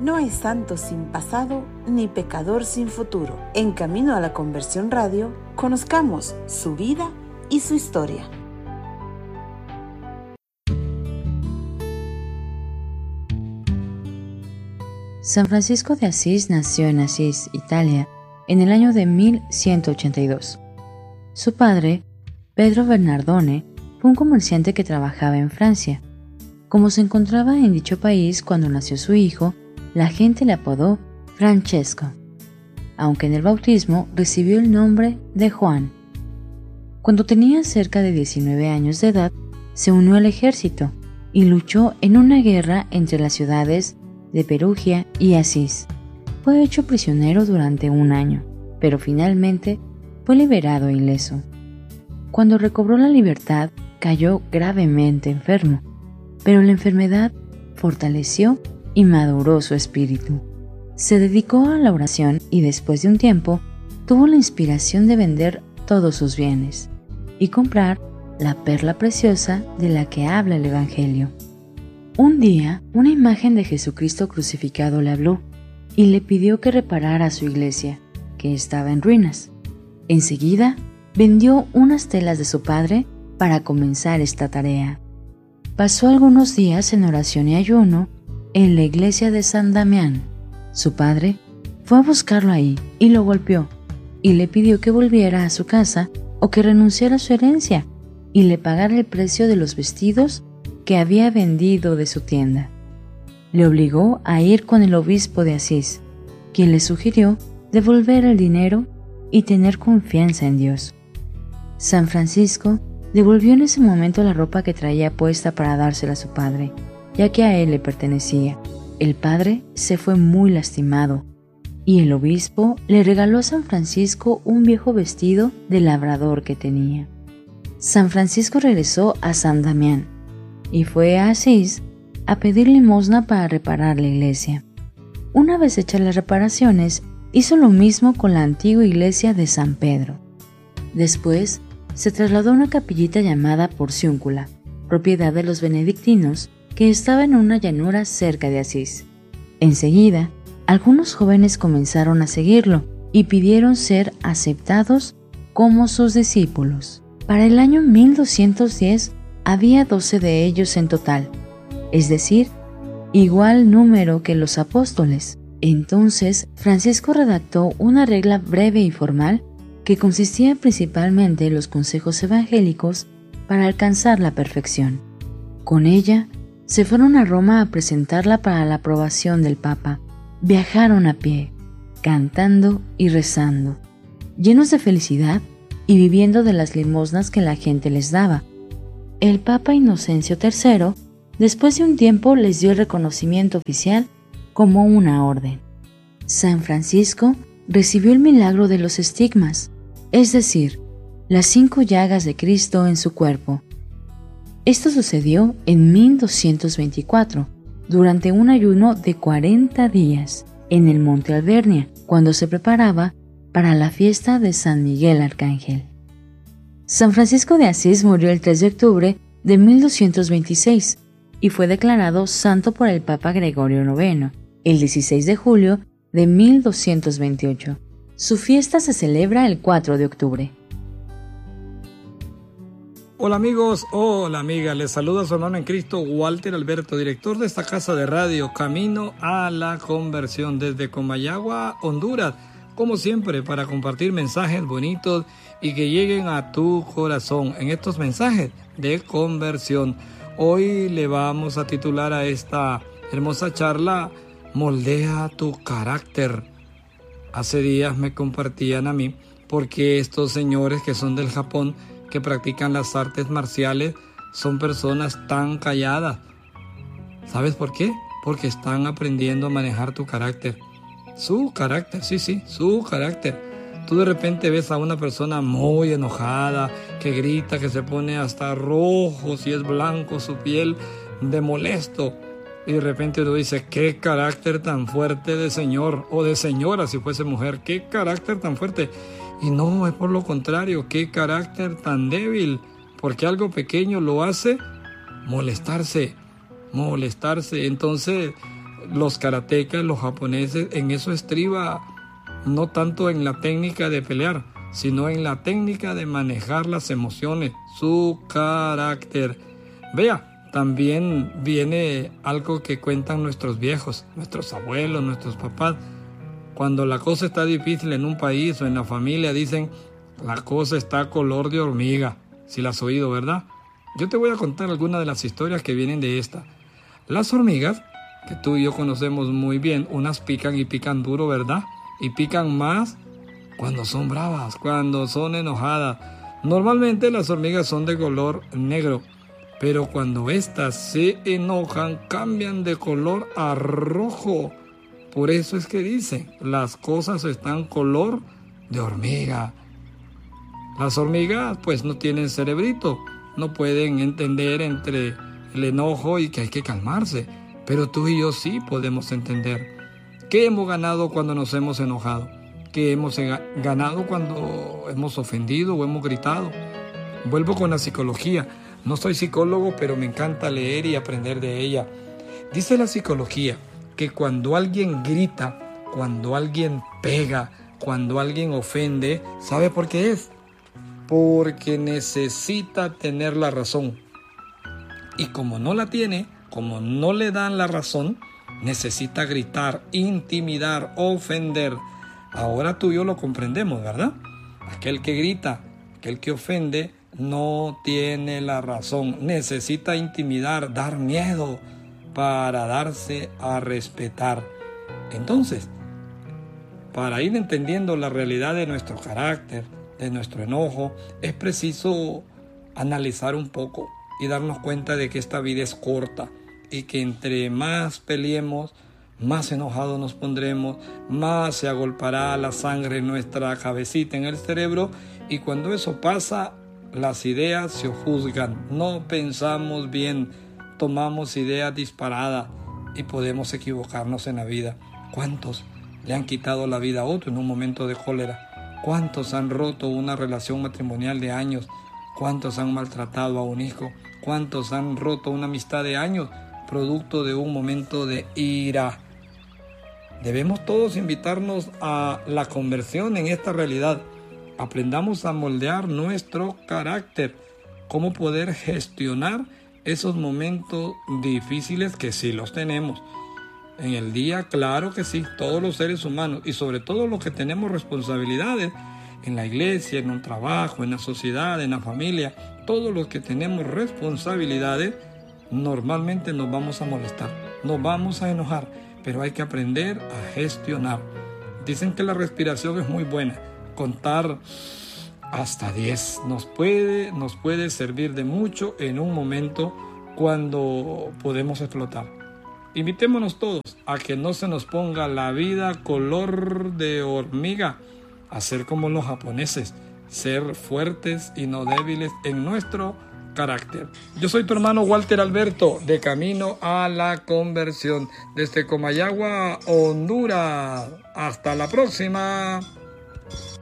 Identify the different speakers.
Speaker 1: No hay santo sin pasado, ni pecador sin futuro. En Camino a la Conversión Radio, conozcamos su vida y su historia.
Speaker 2: San Francisco de Asís nació en Asís, Italia, en el año de 1182. Su padre, Pedro Bernardone, fue un comerciante que trabajaba en Francia. Como se encontraba en dicho país cuando nació su hijo, la gente le apodó Francesco, aunque en el bautismo recibió el nombre de Juan. Cuando tenía cerca de 19 años de edad, se unió al ejército y luchó en una guerra entre las ciudades de Perugia y Asís. Fue hecho prisionero durante un año, pero finalmente fue liberado ileso. Cuando recobró la libertad, cayó gravemente enfermo, pero la enfermedad fortaleció y maduró su espíritu. Se dedicó a la oración y después de un tiempo tuvo la inspiración de vender todos sus bienes y comprar la perla preciosa de la que habla el Evangelio. Un día, una imagen de Jesucristo crucificado le habló y le pidió que reparara su iglesia, que estaba en ruinas. Enseguida, vendió unas telas de su padre para comenzar esta tarea. Pasó algunos días en oración y ayuno en la iglesia de San Damián. Su padre fue a buscarlo ahí y lo golpeó y le pidió que volviera a su casa o que renunciara a su herencia y le pagara el precio de los vestidos que había vendido de su tienda. Le obligó a ir con el obispo de Asís, quien le sugirió devolver el dinero y tener confianza en Dios. San Francisco devolvió en ese momento la ropa que traía puesta para dársela a su padre, ya que a él le pertenecía. El padre se fue muy lastimado, y el obispo le regaló a San Francisco un viejo vestido de labrador que tenía. San Francisco regresó a San Damián, y fue a Asís a pedir limosna para reparar la iglesia. Una vez hechas las reparaciones, hizo lo mismo con la antigua iglesia de San Pedro. Después, se trasladó a una capillita llamada Porciúncula, propiedad de los benedictinos, que estaba en una llanura cerca de Asís. Enseguida, algunos jóvenes comenzaron a seguirlo y pidieron ser aceptados como sus discípulos. Para el año 1210 había 12 de ellos en total, es decir, igual número que los apóstoles. Entonces, Francisco redactó una regla breve y formal que consistía principalmente en los consejos evangélicos para alcanzar la perfección. Con ella, se fueron a Roma a presentarla para la aprobación del Papa. Viajaron a pie, cantando y rezando, llenos de felicidad y viviendo de las limosnas que la gente les daba. El Papa Inocencio III, después de un tiempo, les dio el reconocimiento oficial como una orden. San Francisco recibió el milagro de los estigmas, es decir, las 5 llagas de Cristo en su cuerpo. Esto sucedió en 1224, durante un ayuno de 40 días, en el Monte Albernia, cuando se preparaba para la fiesta de San Miguel Arcángel. San Francisco de Asís murió el 3 de octubre de 1226 y fue declarado santo por el Papa Gregorio IX, el 16 de julio de 1228. Su fiesta se celebra el 4 de octubre.
Speaker 3: Hola amigos, hola amigas, les saluda su hermano en Cristo, Walter Alberto, director de esta casa de radio Camino a la Conversión desde Comayagua, Honduras, como siempre para compartir mensajes bonitos y que lleguen a tu corazón en estos mensajes de conversión. Hoy le vamos a titular a esta hermosa charla, Moldea tu carácter. Hace días me compartían a mí porque estos señores que son del Japón, que practican las artes marciales, son personas tan calladas. ¿Sabes por qué? Porque están aprendiendo a manejar tu carácter. Su carácter, sí, su carácter. Tú de repente ves a una persona muy enojada, que grita, que se pone hasta rojo, si es blanco su piel, de molesto. Y de repente uno dice, qué carácter tan fuerte de señor, o de señora si fuese mujer, qué carácter tan fuerte. Y no, es por lo contrario, qué carácter tan débil, porque algo pequeño lo hace molestarse. Entonces, los karatecas, los japoneses, en eso estriba no tanto en la técnica de pelear, sino en la técnica de manejar las emociones, su carácter. Vea, también viene algo que cuentan nuestros viejos, nuestros abuelos, nuestros papás. Cuando la cosa está difícil en un país o en la familia, dicen, la cosa está color de hormiga. Si la has oído, ¿verdad? Yo te voy a contar algunas de las historias que vienen de esta. Las hormigas, que tú y yo conocemos muy bien, unas pican y pican duro, ¿verdad? Y pican más cuando son bravas, cuando son enojadas. Normalmente las hormigas son de color negro, pero cuando éstas se enojan, cambian de color a rojo. Por eso es que dicen, las cosas están color de hormiga. Las hormigas pues no tienen cerebrito, no pueden entender entre el enojo y que hay que calmarse, pero tú y yo sí podemos entender. ¿Qué hemos ganado cuando nos hemos enojado? ¿Qué hemos ganado cuando hemos ofendido o hemos gritado? Vuelvo con la psicología. No soy psicólogo, pero me encanta leer y aprender de ella. Dice la psicología que cuando alguien grita, cuando alguien pega, cuando alguien ofende, ¿sabe por qué es? Porque necesita tener la razón. Y como no la tiene, como no le dan la razón, necesita gritar, intimidar, ofender. Ahora tú y yo lo comprendemos, ¿verdad? Aquel que grita, aquel que ofende, no tiene la razón. Necesita intimidar, dar miedo para darse a respetar. Entonces, para ir entendiendo la realidad de nuestro carácter, de nuestro enojo, es preciso analizar un poco y darnos cuenta de que esta vida es corta y que entre más peleemos, más enojados nos pondremos, más se agolpará la sangre en nuestra cabecita, en el cerebro, y cuando eso pasa, las ideas se juzgan, no pensamos bien, tomamos ideas disparadas y podemos equivocarnos en la vida. ¿Cuántos le han quitado la vida a otro en un momento de cólera? ¿Cuántos han roto una relación matrimonial de años? ¿Cuántos han maltratado a un hijo? ¿Cuántos han roto una amistad de años producto de un momento de ira? Debemos todos invitarnos a la conversión en esta realidad. Aprendamos a moldear nuestro carácter, cómo poder gestionar esos momentos difíciles que sí los tenemos. En el día, claro que sí, todos los seres humanos y sobre todo los que tenemos responsabilidades en la iglesia, en un trabajo, en la sociedad, en la familia, todos los que tenemos responsabilidades, normalmente nos vamos a molestar, nos vamos a enojar, pero hay que aprender a gestionar. Dicen que la respiración es muy buena, contar hasta 10 nos puede servir de mucho en un momento cuando podemos explotar. Invitémonos todos a que no se nos ponga la vida color de hormiga, a ser como los japoneses, ser fuertes y no débiles en nuestro carácter. Yo soy tu hermano Walter Alberto, de Camino a la Conversión, desde Comayagua, Honduras. Hasta la próxima.